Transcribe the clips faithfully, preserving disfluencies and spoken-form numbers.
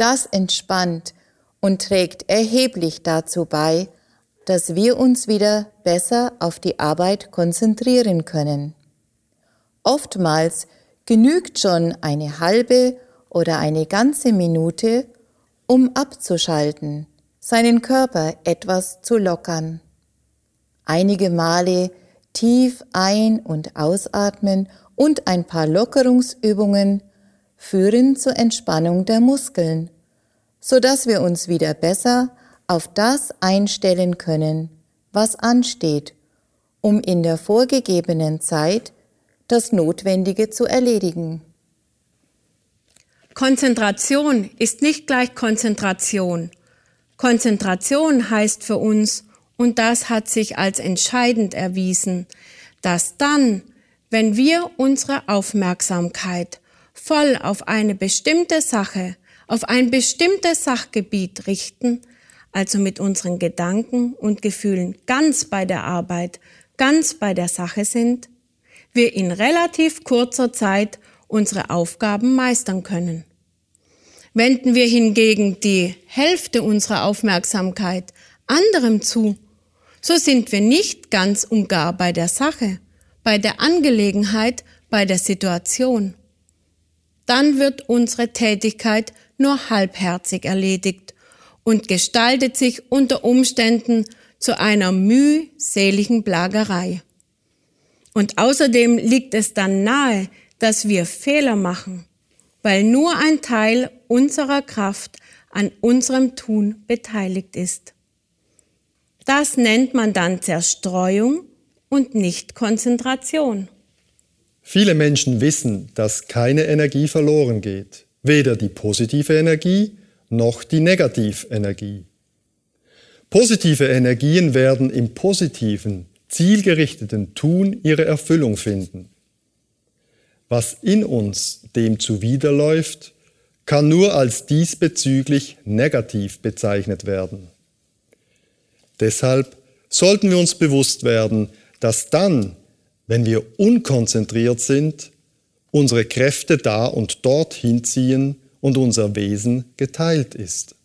Das entspannt und trägt erheblich dazu bei, dass wir uns wieder besser auf die Arbeit konzentrieren können. Oftmals genügt schon eine halbe oder eine ganze Minute, um abzuschalten, seinen Körper etwas zu lockern. Einige Male tief ein- und ausatmen und ein paar Lockerungsübungen führen zur Entspannung der Muskeln, sodass wir uns wieder besser auf das einstellen können, was ansteht, um in der vorgegebenen Zeit das Notwendige zu erledigen. Konzentration ist nicht gleich Konzentration. Konzentration heißt für uns, und das hat sich als entscheidend erwiesen, dass dann, wenn wir unsere Aufmerksamkeit voll auf eine bestimmte Sache, auf ein bestimmtes Sachgebiet richten, also mit unseren Gedanken und Gefühlen ganz bei der Arbeit, ganz bei der Sache sind, wir in relativ kurzer Zeit unsere Aufgaben meistern können. Wenden wir hingegen die Hälfte unserer Aufmerksamkeit anderem zu, so sind wir nicht ganz und gar bei der Sache, bei der Angelegenheit, bei der Situation. Dann wird unsere Tätigkeit nur halbherzig erledigt und gestaltet sich unter Umständen zu einer mühseligen Plagerei. Und außerdem liegt es dann nahe, dass wir Fehler machen, weil nur ein Teil unserer Kraft an unserem Tun beteiligt ist. Das nennt man dann Zerstreuung und nicht Konzentration. Viele Menschen wissen, dass keine Energie verloren geht, weder die positive Energie noch die Negativenergie. Positive Energien werden im positiven, zielgerichteten Tun ihre Erfüllung finden. Was in uns dem zuwiderläuft, kann nur als diesbezüglich negativ bezeichnet werden. Deshalb sollten wir uns bewusst werden, dass dann, wenn wir unkonzentriert sind, unsere Kräfte da und dort hinziehen und unser Wesen geteilt ist.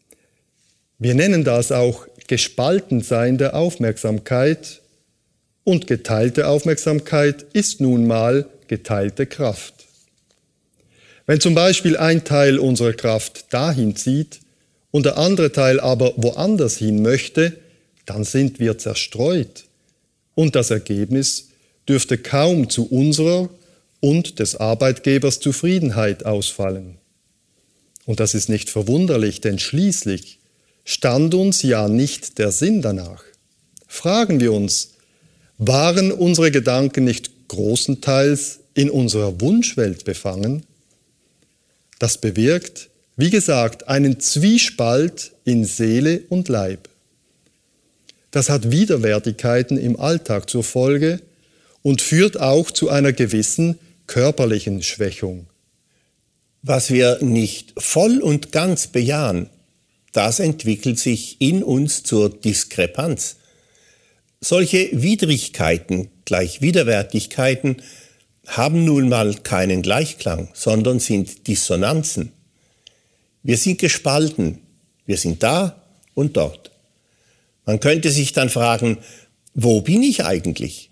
Wir nennen das auch Gespaltensein der Aufmerksamkeit, und geteilte Aufmerksamkeit ist nun mal geteilte Kraft. Wenn zum Beispiel ein Teil unserer Kraft dahin zieht und der andere Teil aber woanders hin möchte, dann sind wir zerstreut. Und das Ergebnis dürfte kaum zu unserer und des Arbeitgebers Zufriedenheit ausfallen. Und das ist nicht verwunderlich, denn schließlich stand uns ja nicht der Sinn danach. Fragen wir uns, waren unsere Gedanken nicht großenteils in unserer Wunschwelt befangen? Das bewirkt, wie gesagt, einen Zwiespalt in Seele und Leib. Das hat Widerwärtigkeiten im Alltag zur Folge und führt auch zu einer gewissen körperlichen Schwächung. Was wir nicht voll und ganz bejahen, das entwickelt sich in uns zur Diskrepanz. Solche Widrigkeiten, gleich Widerwärtigkeiten, haben nun mal keinen Gleichklang, sondern sind Dissonanzen. Wir sind gespalten, wir sind da und dort. Man könnte sich dann fragen, wo bin ich eigentlich?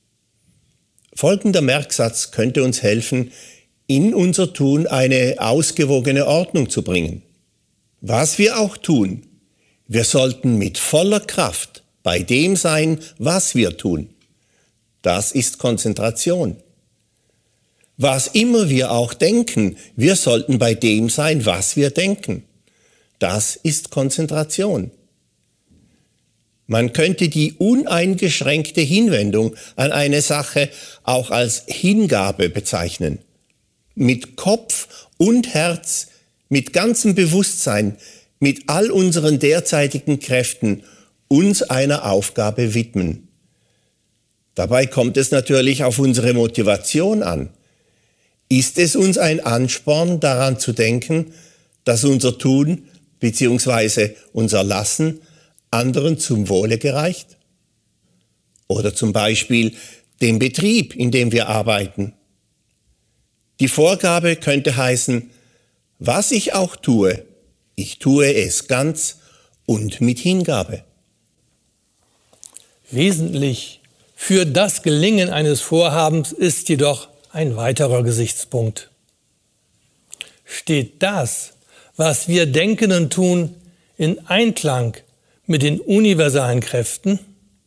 Folgender Merksatz könnte uns helfen, in unser Tun eine ausgewogene Ordnung zu bringen. Was wir auch tun, wir sollten mit voller Kraft bei dem sein, was wir tun. Das ist Konzentration. Was immer wir auch denken, wir sollten bei dem sein, was wir denken. Das ist Konzentration. Man könnte die uneingeschränkte Hinwendung an eine Sache auch als Hingabe bezeichnen. Mit Kopf und Herz, mit ganzem Bewusstsein, mit all unseren derzeitigen Kräften uns einer Aufgabe widmen. Dabei kommt es natürlich auf unsere Motivation an. Ist es uns ein Ansporn, daran zu denken, dass unser Tun bzw. unser Lassen anderen zum Wohle gereicht? Oder zum Beispiel dem Betrieb, in dem wir arbeiten. Die Vorgabe könnte heißen, was ich auch tue, Ich tue es ganz und mit Hingabe. Wesentlich für das Gelingen eines Vorhabens ist jedoch ein weiterer Gesichtspunkt. Steht das, was wir denken und tun, in Einklang mit den universalen Kräften?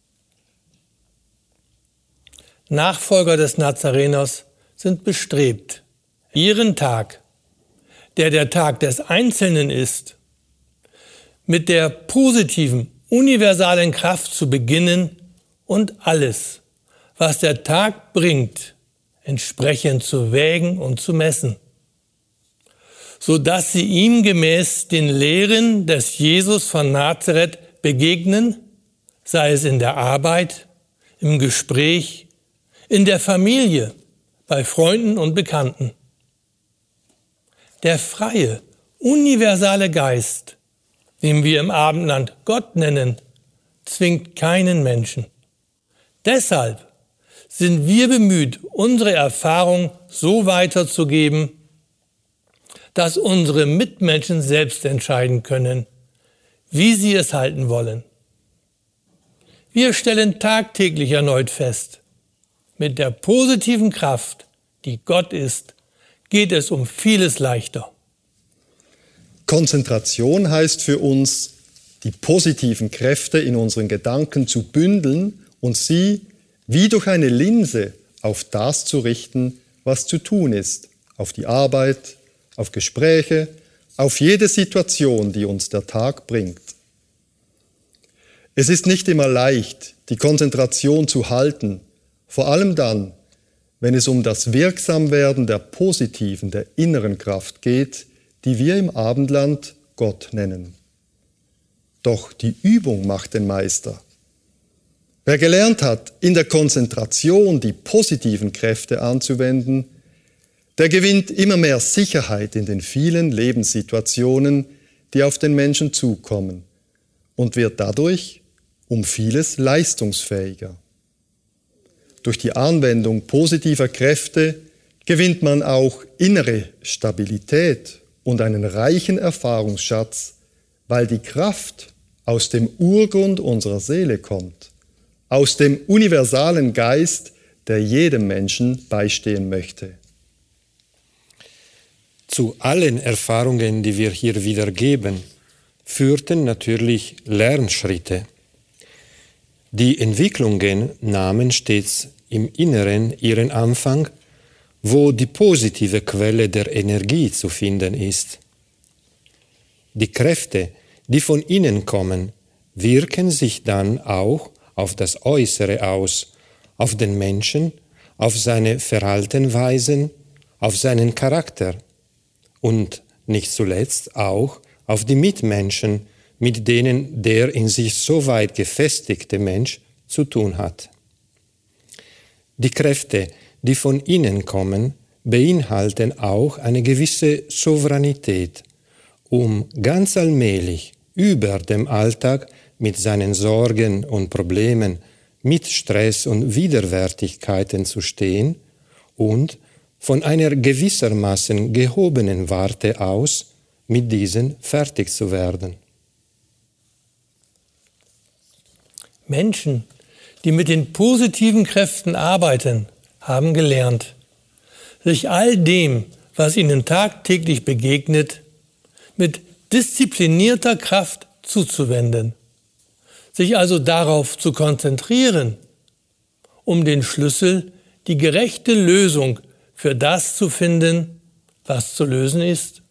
Nachfolger des Nazareners sind bestrebt, ihren Tag, der der Tag des Einzelnen ist, mit der positiven, universalen Kraft zu beginnen und alles, was der Tag bringt, entsprechend zu wägen und zu messen, sodass sie ihm gemäß den Lehren des Jesus von Nazareth begegnen, sei es in der Arbeit, im Gespräch, in der Familie, bei Freunden und Bekannten. Der freie, universale Geist, den wir im Abendland Gott nennen, zwingt keinen Menschen. Deshalb sind wir bemüht, unsere Erfahrung so weiterzugeben, dass unsere Mitmenschen selbst entscheiden können, wie sie es halten wollen. Wir stellen tagtäglich erneut fest, mit der positiven Kraft, die Gott ist, geht es um vieles leichter. Konzentration heißt für uns, die positiven Kräfte in unseren Gedanken zu bündeln und sie wie durch eine Linse auf das zu richten, was zu tun ist, auf die Arbeit, auf Gespräche, auf jede Situation, die uns der Tag bringt. Es ist nicht immer leicht, die Konzentration zu halten, vor allem dann, wenn es um das Wirksamwerden der positiven, der inneren Kraft geht, die wir im Abendland Gott nennen. Doch die Übung macht den Meister. Wer gelernt hat, in der Konzentration die positiven Kräfte anzuwenden, der gewinnt immer mehr Sicherheit in den vielen Lebenssituationen, die auf den Menschen zukommen und wird dadurch um vieles leistungsfähiger. Durch die Anwendung positiver Kräfte gewinnt man auch innere Stabilität und einen reichen Erfahrungsschatz, weil die Kraft aus dem Urgrund unserer Seele kommt, aus dem universalen Geist, der jedem Menschen beistehen möchte. Zu allen Erfahrungen, die wir hier wiedergeben, führten natürlich Lernschritte. Die Entwicklungen nahmen stets im Inneren ihren Anfang, wo die positive Quelle der Energie zu finden ist. Die Kräfte, die von innen kommen, wirken sich dann auch auf das Äußere aus, auf den Menschen, auf seine Verhaltensweisen, auf seinen Charakter und nicht zuletzt auch auf die Mitmenschen, mit denen der in sich so weit gefestigte Mensch zu tun hat. Die Kräfte, die von innen kommen, beinhalten auch eine gewisse Souveränität, um ganz allmählich über dem Alltag mit seinen Sorgen und Problemen, mit Stress und Widerwärtigkeiten zu stehen und von einer gewissermaßen gehobenen Warte aus mit diesen fertig zu werden. Menschen, die mit den positiven Kräften arbeiten, haben gelernt, sich all dem, was ihnen tagtäglich begegnet, mit disziplinierter Kraft zuzuwenden, sich also darauf zu konzentrieren, um den Schlüssel, die gerechte Lösung für das zu finden, was zu lösen ist.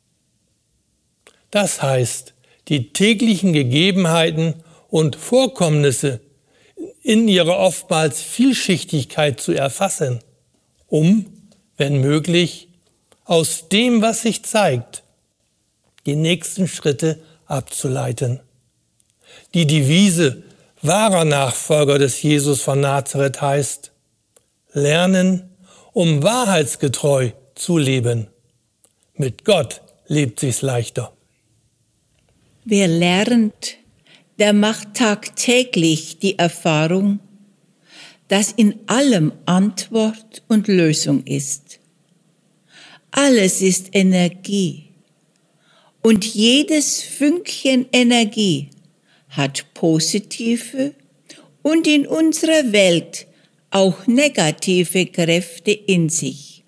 Das heißt, die täglichen Gegebenheiten und Vorkommnisse in ihrer oftmals Vielschichtigkeit zu erfassen, um, wenn möglich, aus dem, was sich zeigt, die nächsten Schritte abzuleiten. Die Devise wahrer Nachfolger des Jesus von Nazareth heißt: Lernen, um wahrheitsgetreu zu leben. Mit Gott lebt sich's leichter. Wer lernt, der macht tagtäglich die Erfahrung, dass in allem Antwort und Lösung ist. Alles ist Energie Und jedes Fünkchen Energie hat positive und in unserer Welt auch negative Kräfte in sich.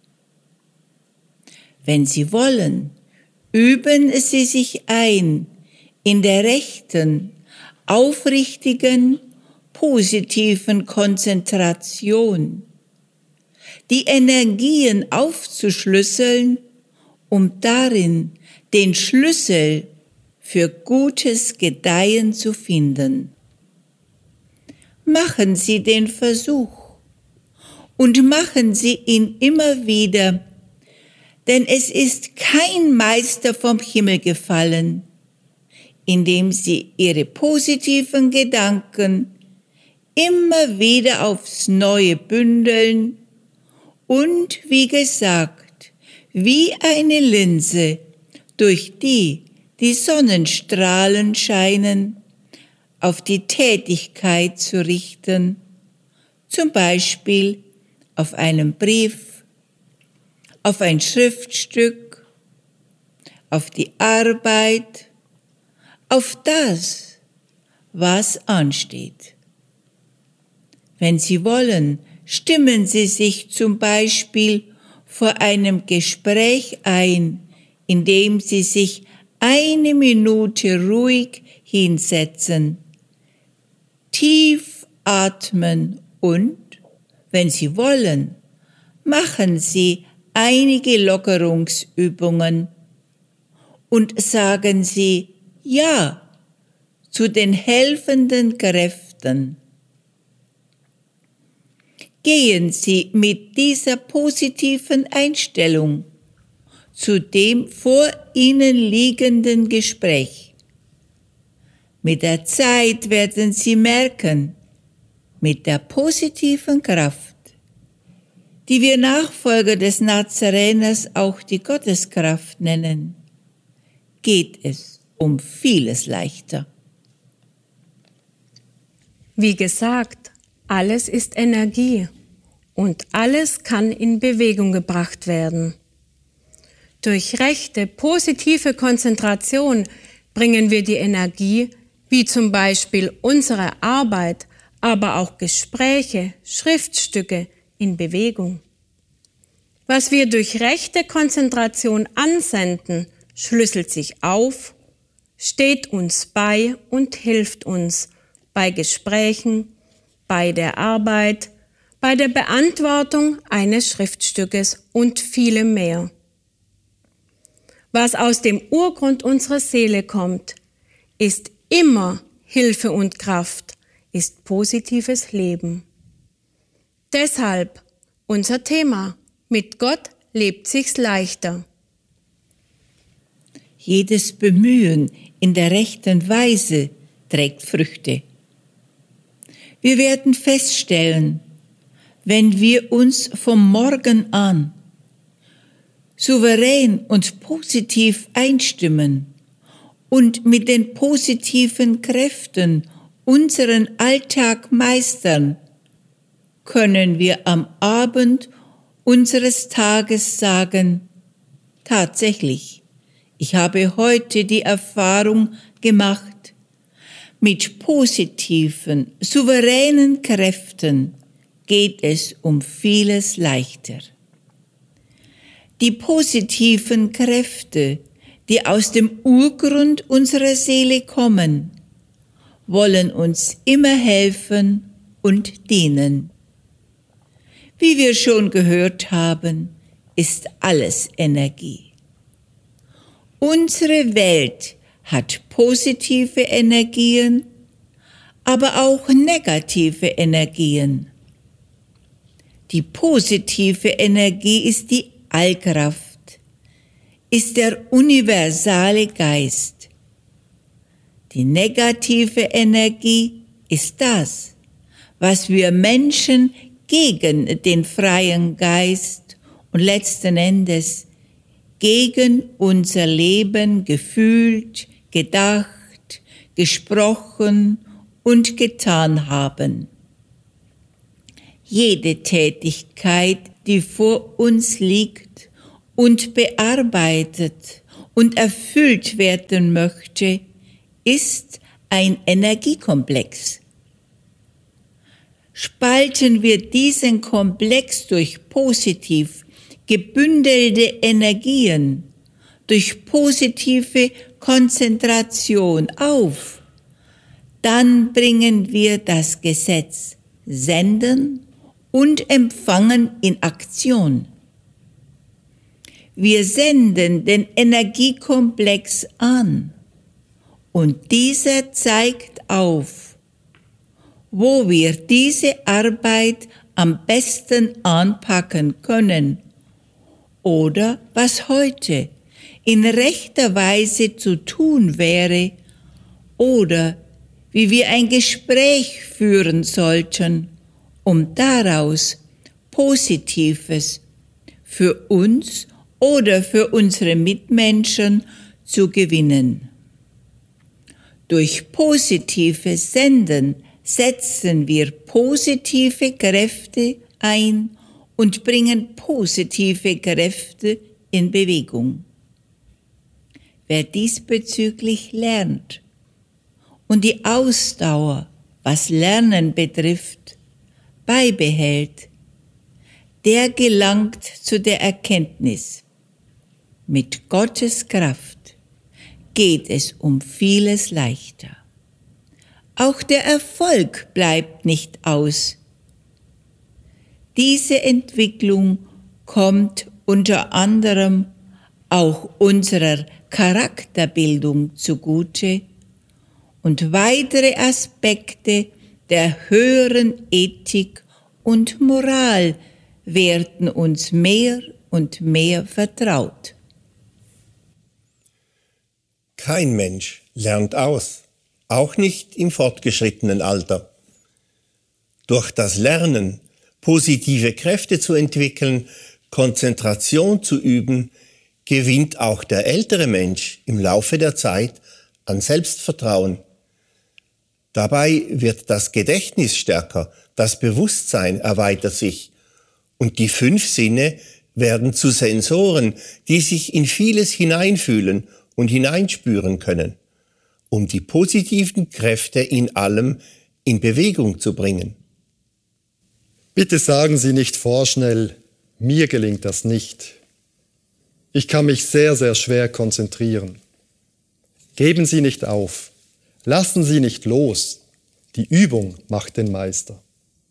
Wenn Sie wollen, üben Sie sich ein in der rechten, aufrichtigen, positiven Konzentration, die Energien aufzuschlüsseln, um darin den Schlüssel für gutes Gedeihen zu finden. Machen Sie den Versuch und machen Sie ihn immer wieder, denn es ist kein Meister vom Himmel gefallen, indem Sie Ihre positiven Gedanken immer wieder aufs Neue bündeln und, wie gesagt, wie eine Linse, durch die die Sonnenstrahlen scheinen, auf die Tätigkeit zu richten, zum Beispiel auf einen Brief, auf ein Schriftstück, auf die Arbeit, auf das, was ansteht. Wenn Sie wollen, stimmen Sie sich zum Beispiel vor einem Gespräch ein, indem Sie sich eine Minute ruhig hinsetzen, tief atmen und, wenn Sie wollen, machen Sie einige Lockerungsübungen und sagen Sie Ja zu den helfenden Kräften. Gehen Sie mit dieser positiven Einstellung zu dem vor Ihnen liegenden Gespräch. Mit der Zeit werden Sie merken, mit der positiven Kraft, die wir Nachfolger des Nazareners auch die Gotteskraft nennen, geht es um vieles leichter. Wie gesagt, alles ist Energie und alles kann in Bewegung gebracht werden. Durch rechte, positive Konzentration bringen wir die Energie, wie zum Beispiel unsere Arbeit, aber auch Gespräche, Schriftstücke, in Bewegung. Was wir durch rechte Konzentration ansenden, schlüsselt sich auf, steht uns bei und hilft uns bei Gesprächen, bei der Arbeit, bei der Beantwortung eines Schriftstückes und vielem mehr. Was aus dem Urgrund unserer Seele kommt, ist immer Hilfe und Kraft, ist positives Leben. Deshalb unser Thema: Mit Gott lebt sich's leichter. Jedes Bemühen in der rechten Weise trägt Früchte. Wir werden feststellen, wenn wir uns vom Morgen an souverän und positiv einstimmen und mit den positiven Kräften unseren Alltag meistern, können wir am Abend unseres Tages sagen, tatsächlich, ich habe heute die Erfahrung gemacht, mit positiven, souveränen Kräften geht es um vieles leichter. Die positiven Kräfte, die aus dem Urgrund unserer Seele kommen, wollen uns immer helfen und dienen. Wie wir schon gehört haben, ist alles Energie. Unsere Welt hat positive Energien, aber auch negative Energien. Die positive Energie ist die Allkraft, ist der universale Geist. Die negative Energie ist das, was wir Menschen gegen den freien Geist und letzten Endes gegen unser Leben gefühlt, gedacht, gesprochen und getan haben. Jede Tätigkeit, die vor uns liegt und bearbeitet und erfüllt werden möchte, ist ein Energiekomplex. Spalten wir diesen Komplex durch positiv gebündelte Energien, durch positive Konzentration auf, dann bringen wir das Gesetz Senden und Empfangen in Aktion. Wir senden den Energiekomplex an und dieser zeigt auf, wo wir diese Arbeit am besten anpacken können oder was heute in rechter Weise zu tun wäre oder wie wir ein Gespräch führen sollten, um daraus Positives für uns oder für unsere Mitmenschen zu gewinnen. Durch positives Senden setzen wir positive Kräfte ein und bringen positive Kräfte in Bewegung. Wer diesbezüglich lernt und die Ausdauer, was Lernen betrifft, beibehält, der gelangt zu der Erkenntnis, mit Gottes Kraft geht es um vieles leichter. Auch der Erfolg bleibt nicht aus. Diese Entwicklung kommt unter anderem auch unserer Charakterbildung zugute und weitere Aspekte der höheren Ethik und Moral werden uns mehr und mehr vertraut. Kein Mensch lernt aus, auch nicht im fortgeschrittenen Alter. Durch das Lernen, positive Kräfte zu entwickeln, Konzentration zu üben, gewinnt auch der ältere Mensch im Laufe der Zeit an Selbstvertrauen. Dabei wird das Gedächtnis stärker, das Bewusstsein erweitert sich und die fünf Sinne werden zu Sensoren, die sich in vieles hineinfühlen und hineinspüren können, um die positiven Kräfte in allem in Bewegung zu bringen. Bitte sagen Sie nicht vorschnell, mir gelingt das nicht. Ich kann mich sehr, sehr schwer konzentrieren. Geben Sie nicht auf. Lassen Sie nicht los. Die Übung macht den Meister.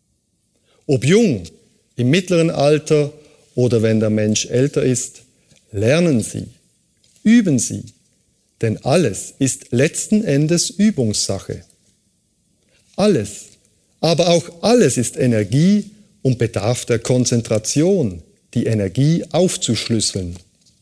Ob jung, im mittleren Alter oder wenn der Mensch älter ist, lernen Sie, üben Sie, denn alles ist letzten Endes Übungssache. Alles, aber auch alles ist Energie und bedarf der Konzentration, die Energie aufzuschlüsseln.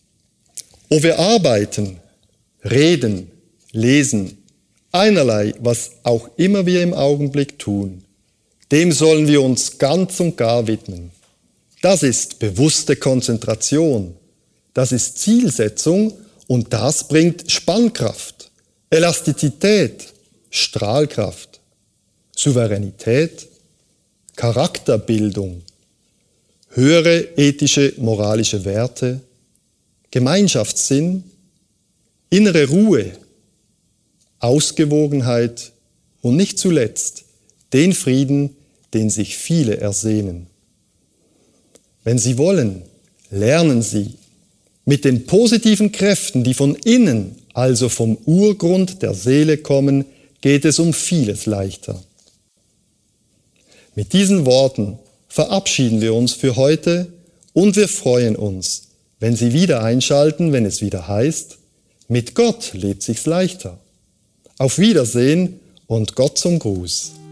Ob wir arbeiten, reden, lesen, einerlei, was auch immer wir im Augenblick tun, dem sollen wir uns ganz und gar widmen. Das ist bewusste Konzentration, das ist Zielsetzung und das bringt Spannkraft, Elastizität, Strahlkraft, Souveränität, Charakterbildung, höhere ethische, moralische Werte, Gemeinschaftssinn, innere Ruhe, Ausgewogenheit und nicht zuletzt den Frieden, den sich viele ersehnen. Wenn Sie wollen, lernen Sie mit den positiven Kräften, die von innen, also vom Urgrund der Seele kommen, geht es um vieles leichter. Mit diesen Worten verabschieden wir uns für heute und wir freuen uns, wenn Sie wieder einschalten, wenn es wieder heißt, mit Gott lebt sich's leichter. Auf Wiedersehen und Gott zum Gruß.